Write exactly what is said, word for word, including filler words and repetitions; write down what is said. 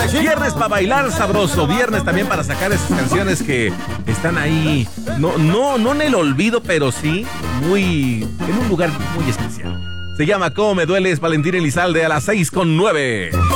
Viernes para bailar sabroso, viernes también para sacar esas canciones que están ahí, no, no, no en el olvido, pero sí muy, en un lugar muy especial. Se llama Cómo me dueles, Valentín Elizalde a las seis con nueve.